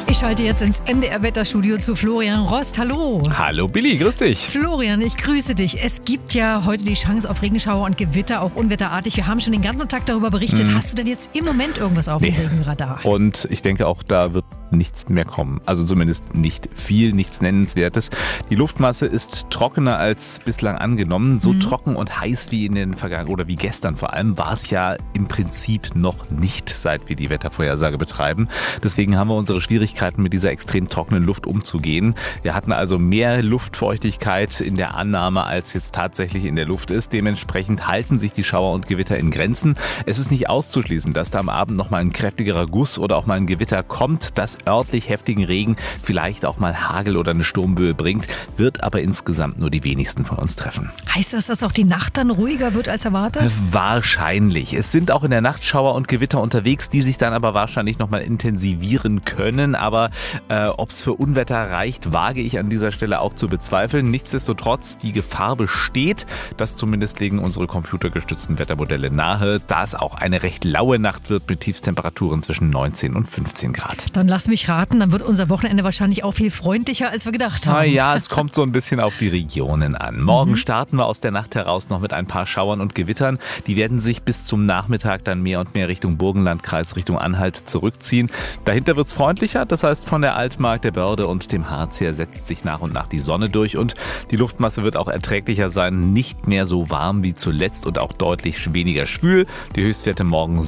Ich schalte jetzt ins MDR-Wetterstudio zu Florian Rost. Hallo. Hallo Billy, grüß dich. Florian, ich grüße dich. Es gibt ja heute die Chance auf Regenschauer und Gewitter, auch unwetterartig. Wir haben schon den ganzen Tag darüber berichtet. Hast du denn jetzt im Moment irgendwas auf dem Regenradar? Und ich denke auch, da wird nichts mehr kommen. Also zumindest nicht viel, nichts Nennenswertes. Die Luftmasse ist trockener als bislang angenommen. So trocken und heiß wie in den vergangenen oder wie gestern vor allem war es ja im Prinzip noch nicht, seit wir die Wettervorhersage betreiben. Deswegen haben wir unsere Schwierigkeiten mit dieser extrem trockenen Luft umzugehen. Wir hatten also mehr Luftfeuchtigkeit in der Annahme, als jetzt tatsächlich in der Luft ist. Dementsprechend halten sich die Schauer und Gewitter in Grenzen. Es ist nicht auszuschließen, dass da am Abend noch mal ein kräftigerer Guss oder auch mal ein Gewitter kommt, das örtlich heftigen Regen, vielleicht auch mal Hagel oder eine Sturmböe bringt, wird aber insgesamt nur die wenigsten von uns treffen. Heißt das, dass auch die Nacht dann ruhiger wird als erwartet? Wahrscheinlich. Es sind auch in der Nacht Schauer und Gewitter unterwegs, die sich dann aber wahrscheinlich noch mal intensivieren können. Aber ob es für Unwetter reicht, wage ich an dieser Stelle auch zu bezweifeln. Nichtsdestotrotz, die Gefahr besteht. Das zumindest legen unsere computergestützten Wettermodelle nahe, da es auch eine recht laue Nacht wird mit Tiefstemperaturen zwischen 19 und 15 Grad. Dann lass mich raten, dann wird unser Wochenende wahrscheinlich auch viel freundlicher, als wir gedacht haben. Ja, es kommt so ein bisschen auf die Regionen an. Morgen starten wir aus der Nacht heraus noch mit ein paar Schauern und Gewittern. Die werden sich bis zum Nachmittag dann mehr und mehr Richtung Burgenlandkreis, Richtung Anhalt zurückziehen. Dahinter wird es freundlicher, das heißt von der Altmark, der Börde und dem Harz her setzt sich nach und nach die Sonne durch und die Luftmasse wird auch erträglicher sein, nicht mehr so warm wie zuletzt und auch deutlich weniger schwül. Die Höchstwerte morgen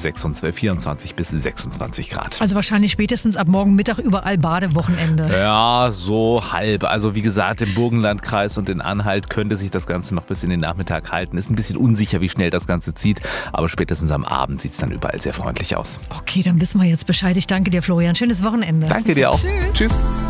24 bis 26 Grad. Also wahrscheinlich spätestens ab morgen Mittag überall Badewochenende. Ja, so halb. Also wie gesagt, im Burgenlandkreis und in Anhalt könnte sich das Ganze noch bis in den Nachmittag halten. Ist ein bisschen unsicher, wie schnell das Ganze zieht, aber spätestens am Abend sieht es dann überall sehr freundlich aus. Okay, dann wissen wir jetzt Bescheid. Ich danke dir, Florian. Schönes Wochenende. Danke dir auch. Tschüss. Tschüss.